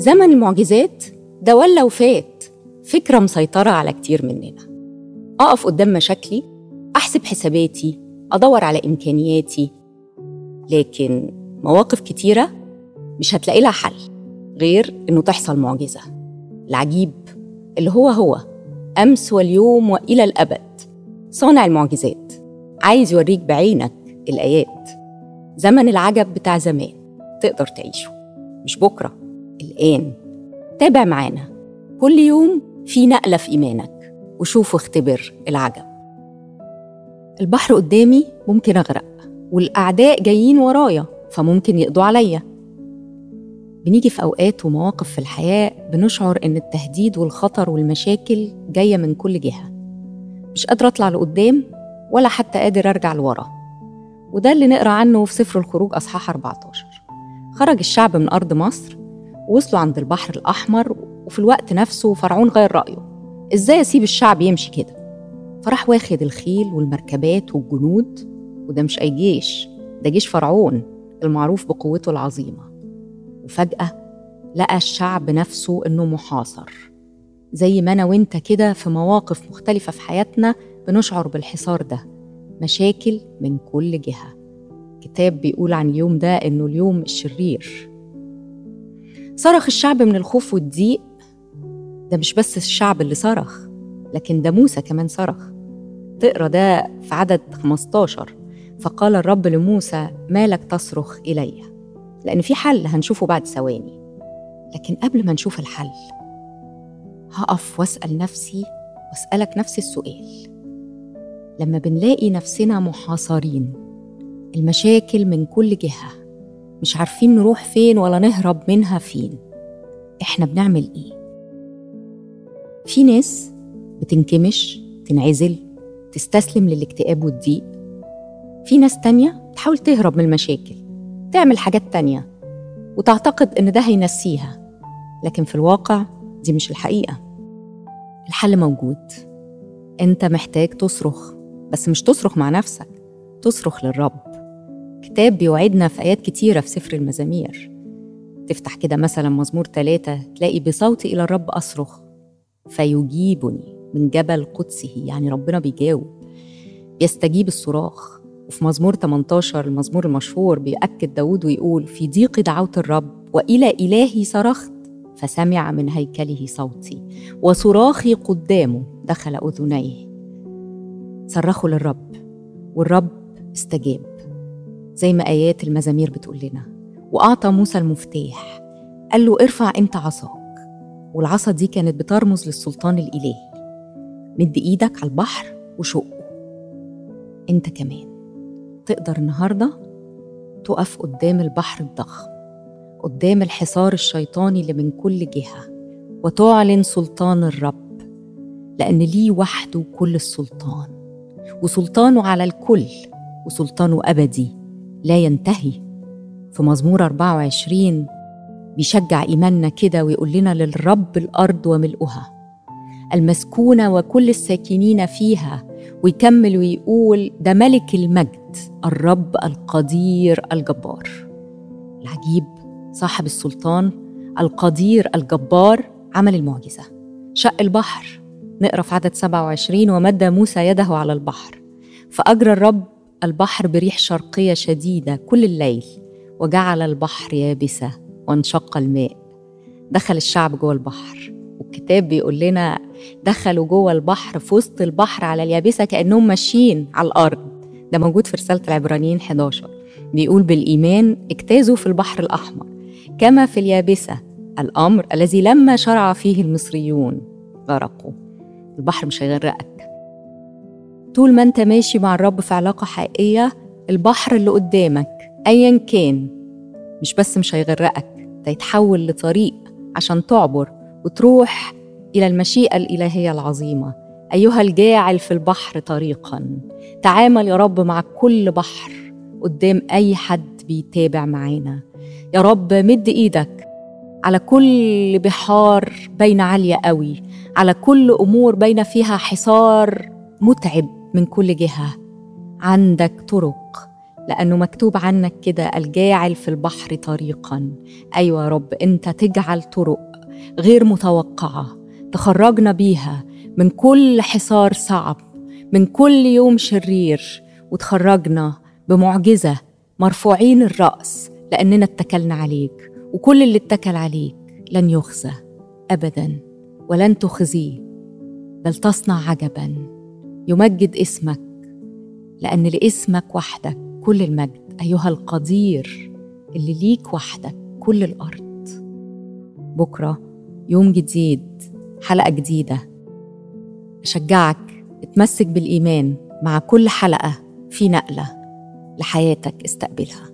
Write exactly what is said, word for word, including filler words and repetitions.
زمن المعجزات ده ولا وفات فكرة مسيطرة على كتير مننا. أقف قدام مشاكلي، أحسب حساباتي، أدور على إمكانياتي، لكن مواقف كتيرة مش هتلاقي لها حل غير إنه تحصل معجزة. العجيب اللي هو هو أمس واليوم وإلى الأبد، صانع المعجزات عايز يوريك بعينك الآيات. زمن العجب بتاع زمان تقدر تعيشه، مش بكرة، الآن. تابع معانا كل يوم في نقلة في إيمانك، وشوف واختبر العجب. البحر قدامي ممكن أغرق، والأعداء جايين ورايا فممكن يقضوا عليا. بنيجي في أوقات ومواقف في الحياة بنشعر إن التهديد والخطر والمشاكل جاية من كل جهة، مش قادرة أطلع لقدام ولا حتى قادر أرجع لورا. وده اللي نقرأ عنه في سفر الخروج أصحاح أربعة عشر. خرج الشعب من أرض مصر ووصلوا عند البحر الأحمر، وفي الوقت نفسه فرعون غير رأيه. إزاي أسيب الشعب يمشي كده؟ فراح واخد الخيل والمركبات والجنود، وده مش أي جيش، ده جيش فرعون المعروف بقوته العظيمة. وفجأة لقى الشعب نفسه إنه محاصر، زي ما أنا وإنت كده في مواقف مختلفة في حياتنا بنشعر بالحصار ده، مشاكل من كل جهة. كتاب بيقول عن اليوم ده إنه اليوم الشرير. صرخ الشعب من الخوف والضيق. ده مش بس الشعب اللي صرخ، لكن ده موسى كمان صرخ. تقرأ ده في عدد خمسة عشر. فقال الرب لموسى: مالك تصرخ إلي؟ لأن في حل هنشوفه بعد ثواني، لكن قبل ما نشوف الحل هقف واسأل نفسي واسألك نفس السؤال. لما بنلاقي نفسنا محاصرين، المشاكل من كل جهة، مش عارفين نروح فين ولا نهرب منها فين، إحنا بنعمل إيه؟ في ناس بتنكمش، تنعزل، تستسلم للاكتئاب والضيق. في ناس تانية تحاول تهرب من المشاكل، تعمل حاجات تانية وتعتقد إن ده هينسيها، لكن في الواقع دي مش الحقيقة. الحل موجود. أنت محتاج تصرخ، بس مش تصرخ مع نفسك، تصرخ للرب. كتاب بيوعدنا في آيات كتيرة في سفر المزامير. تفتح كده مثلا مزمور ثلاثة، تلاقي: بصوتي إلى الرب أصرخ فيجيبني من جبل قدسه. يعني ربنا بيجاوب، يستجيب الصراخ. وفي مزمور ثمانية عشر، المزمور المشهور، بيأكد داود ويقول: في ضيق دعوت الرب وإلى إلهي صرخت فسمع من هيكله صوتي وصراخي قدامه دخل أذنيه. صرخوا للرب والرب استجاب، زي ما آيات المزامير بتقول لنا. وأعطى موسى المفتاح، قال له: ارفع أنت عصاك. والعصا دي كانت بترمز للسلطان الإلهي. مد إيدك على البحر وشقه. أنت كمان تقدر النهاردة تقف قدام البحر الضخم، قدام الحصار الشيطاني اللي من كل جهة، وتعلن سلطان الرب، لأن ليه وحده كل السلطان، وسلطانه على الكل، وسلطانه أبدي لا ينتهي. في مزمور أربعة وعشرين بيشجع إيماننا كده ويقول لنا: للرب الأرض وملؤها المسكونة وكل الساكنين فيها. ويكمل ويقول: ده ملك المجد، الرب القدير الجبار. العجيب صاحب السلطان القدير الجبار عمل المعجزة، شق البحر. نقرأ في عدد سبعة وعشرين: ومد موسى يده على البحر فأجرى الرب البحر بريح شرقية شديدة كل الليل، وجعل البحر يابسة وانشق الماء. دخل الشعب جوه البحر، والكتاب بيقول لنا دخلوا جوه البحر في وسط البحر على اليابسة كأنهم ماشيين على الأرض. ده موجود في رسالة العبرانيين أحد عشر. بيقول: بالإيمان اجتازوا في البحر الأحمر كما في اليابسة، الأمر الذي لما شرع فيه المصريون غرقوا. البحر مش هيغرقك طول ما انت ماشي مع الرب في علاقة حقيقية. البحر اللي قدامك أيا كان مش بس مش هيغرقك، ده يتحول لطريق عشان تعبر وتروح إلى المشيئة الإلهية العظيمة. أيها الجاعل في البحر طريقاً، تعامل يا رب مع كل بحر قدام أي حد بيتابع معانا. يا رب مد إيدك على كل بحار بين عالية قوي، على كل أمور بين فيها حصار متعب من كل جهة. عندك طرق لأنه مكتوب عنك كده: الجاعل في البحر طريقاً. أيوة يا رب، أنت تجعل طرق غير متوقعة تخرجنا بيها من كل حصار صعب، من كل يوم شرير، وتخرجنا بمعجزة مرفوعين الرأس لأننا اتكلنا عليك. وكل اللي اتكل عليك لن يخزى أبداً ولن تخزيه، بل تصنع عجباً يمجد اسمك، لأن لاسمك وحدك كل المجد أيها القدير، اللي ليك وحدك كل الأرض. بكرة يوم جديد، حلقة جديدة. أشجعك اتمسك بالإيمان، مع كل حلقة في نقلة لحياتك استقبلها.